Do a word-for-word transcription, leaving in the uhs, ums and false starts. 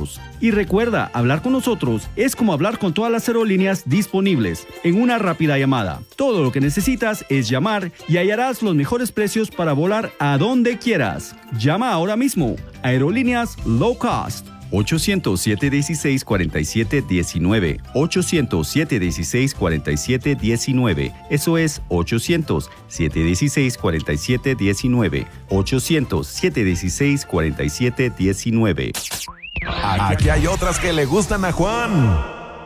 nosotros. Y recuerda, hablar con nosotros es como hablar con todas las aerolíneas disponibles en una rápida llamada. Todo lo que necesitas es llamar y hallarás los mejores precios para volar a donde quieras. Llama ahora mismo. Aerolíneas Low Cost. ochocientos, siete dieciséis, cuarenta y siete diecinueve. ochocientos, siete dieciséis, cuarenta y siete diecinueve. Eso es ochocientos, siete dieciséis, cuarenta y siete diecinueve. ochocientos, siete dieciséis, cuarenta y siete diecinueve. Aquí hay otras que le gustan a Juan.